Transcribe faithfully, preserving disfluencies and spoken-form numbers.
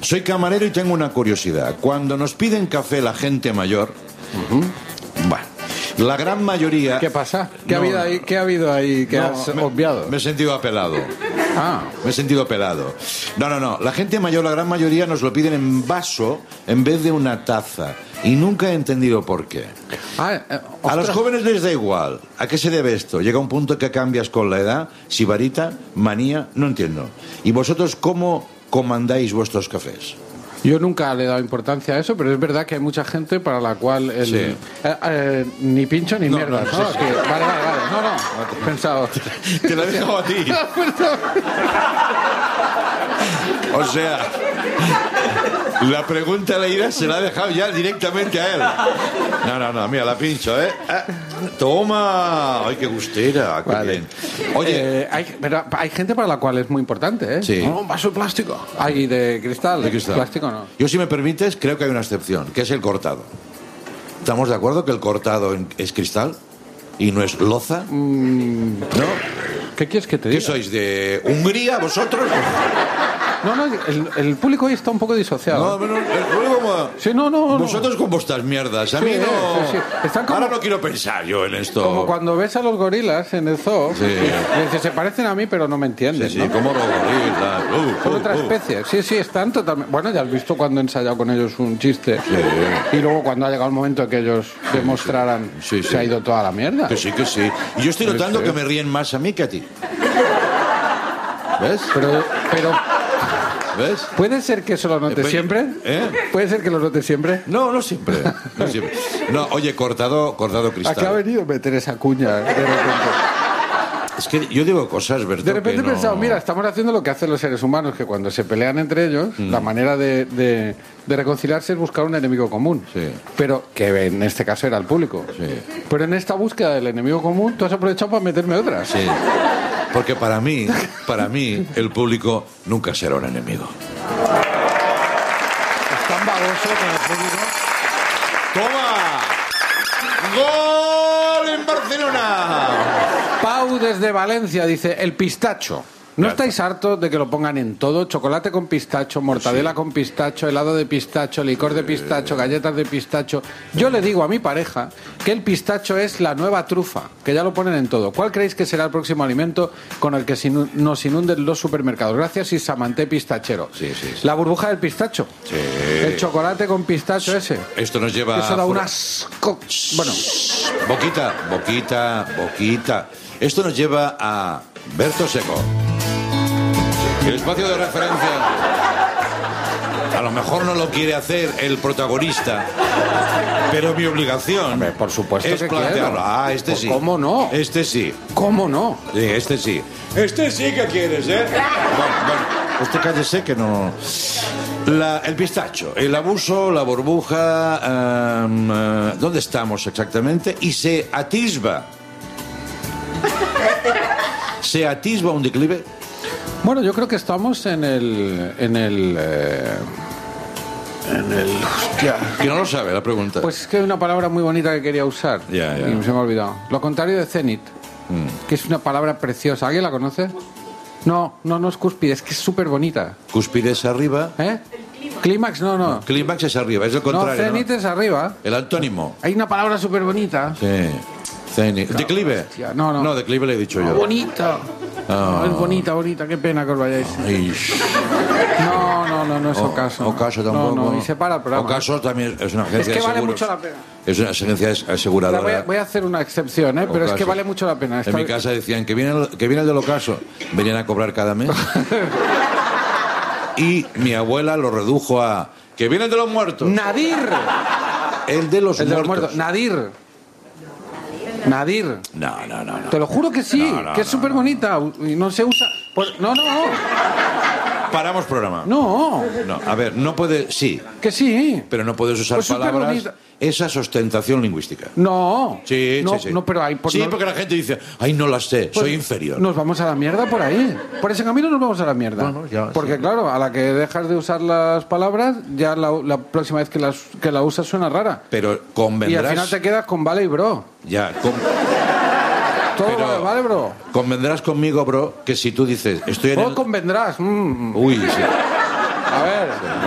Soy camarero y tengo una curiosidad. Cuando nos piden café la gente mayor, uh-huh. bueno, la gran mayoría... ¿Qué pasa? ¿Qué, no, ha, habido ahí, ¿qué ha habido ahí que no, has me, obviado? Me he sentido apelado. Ah. Me he sentido apelado. No, no, no. La gente mayor, la gran mayoría, nos lo piden en vaso en vez de una taza. Y nunca he entendido por qué. Ah, eh, a los jóvenes les da igual. ¿A qué se debe esto? Llega un punto que cambias con la edad. Sibarita, manía, no entiendo. ¿Y vosotros cómo comandáis vuestros cafés? Yo nunca le he dado importancia a eso, pero es verdad que hay mucha gente para la cual el, sí. eh, eh, ni pincho ni no, mierda, no, ¿no? sí, sí. Que, vale, vale, vale. No, no. He pensado. Te lo he dejado a ti. O sea, la pregunta Leira se la ha dejado ya directamente a él. No, no, no, mira, la pincho, ¿eh? Ah, toma. Ay, qué gustera. Qué vale. bien. Oye, eh, hay, pero hay gente para la cual es muy importante, ¿eh? Sí. No, un vaso de plástico. Hay de cristal. De cristal. Plástico no. Yo, si me permites, creo que hay una excepción, que es el cortado. ¿Estamos de acuerdo que el cortado es cristal y no es loza? Mm, ¿No? ¿Qué quieres que te diga? ¿Qué sois, de Hungría vosotros? No, no, el, el público hoy está un poco disociado. No, pero el público como... Sí, no, no, Vosotros no. con vuestras mierdas. A mí sí, no... Sí, sí. Están como... Ahora no quiero pensar yo en esto. Como cuando ves a los gorilas en el zoo. Sí. Y dices, se parecen a mí, pero no me entienden, Sí, sí, ¿no? como los gorilas. Uh, Son uh, otra uh. especie. Sí, sí, están totalmente... Bueno, ya has visto cuando he ensayado con ellos un chiste. Sí. Y luego cuando ha llegado el momento de que ellos demostraran, Sí, sí. se ha ido toda la mierda. Que sí, que sí. Y yo estoy notando Sí. que me ríen más a mí que a ti. ¿Ves? Pero, pero... ¿Ves? ¿Puede ser que eso lo notes Eh, siempre? ¿Eh? ¿Puede ser que lo notes siempre? No, no siempre. No, siempre. No, oye, cortado, cortado ¿A cristal. qué ha venido meter esa cuña de repente? Es que yo digo cosas, Berto, De repente que he no... pensado, mira, estamos haciendo lo que hacen los seres humanos, que cuando se pelean entre ellos, mm. la manera de, de, de reconciliarse es buscar un enemigo común. Sí. Pero que en este caso era el público. Sí. Pero en esta búsqueda del enemigo común, tú has aprovechado para meterme otra. Sí. Porque para mí, para mí, el público nunca será un enemigo. Es tan baboso con el público. ¡Toma! ¡Gol en Barcelona! Pau desde Valencia dice, el pistacho. ¿No estáis hartos de que lo pongan en todo? Chocolate con pistacho, mortadela sí. con pistacho, helado de pistacho, licor de pistacho, galletas de pistacho. Yo le digo a mi pareja que el pistacho es la nueva trufa, que ya lo ponen en todo. ¿Cuál creéis que será el próximo alimento con el que nos inunden los supermercados? Gracias, Isamanté Pistachero. Sí, sí, sí. La burbuja del pistacho. Sí. El chocolate con pistacho ese. Esto nos lleva... Eso da a... un asco. Bueno. Boquita, boquita, boquita. Esto nos lleva a Berto Seco. El espacio de referencia. A lo mejor no lo quiere hacer el protagonista, pero mi obligación, hombre, por supuesto es que plantearlo. quiero. Ah, este Pues sí. ¿cómo no? Este sí. ¿Cómo no? Sí, este sí. Este sí que quieres, ¿eh? Bueno, bueno, usted cállese que no... La, el pistacho, el abuso, la burbuja... Um, uh, ¿dónde estamos exactamente? Y se atisba. ¿Se atisba un declive? Bueno, yo creo que estamos en el... En el eh, en el... Hostia. Que no lo sabe la pregunta. Pues es que hay una palabra muy bonita que quería usar. Ya, ya. Y se me ha olvidado. Lo contrario de cenit, mm. que es una palabra preciosa. ¿Alguien la conoce? No, no, no es cúspide, es que es súper bonita. Cúspide es arriba. ¿Eh? Clímax, no, no. Clímax es arriba, es el contrario. No, cenit ¿no? es arriba. El antónimo. Hay una palabra súper bonita. Sí. Cenit. ¿Declive? Hostia, no, no. No, declive le he dicho yo. Bonita. Oh. No, es bonita, bonita. Qué pena que os vayáis. Ay. No, no, no, no es O- ocaso. Ocaso tampoco. No, no, y se para el programa. Ocaso también es una Es agencia que de vale seguros. mucho la pena. Es una agencia aseguradora. Voy a, voy a hacer una excepción, ¿eh? Pero es que Ocaso. vale mucho la pena. En mi casa decían que viene el, que viene el del ocaso. Venían a cobrar cada mes. Y mi abuela lo redujo a... Que viene el de los muertos. Nadir. El de los El de los muertos. muertos. Nadir. Nadir. No, no, no, no. Te lo juro que sí, No, no, que es no, súper bonita. Y no se usa... Pues, no, no, Paramos programa. no. No, a ver, no puede... Sí, Que sí. pero no puedes usar Pues palabras... superbonita. Esa es ostentación lingüística. No. Sí, no, sí, sí. No, pero hay... por sí, no- porque la gente dice, ay, no las sé, pues soy inferior. Nos vamos a la mierda por ahí. Por ese camino nos vamos a la mierda. Bueno, ya, porque sí. claro, a la que dejas de usar las palabras, ya la, la próxima vez que, las, que la usas suena rara. Pero Y al convendrás... final te quedas con vale y bro. Ya, con- Todo Pero- vale, vale, bro. convendrás conmigo, bro, que si tú dices, estoy en O el... convendrás. Mm. Uy, sí. A ver.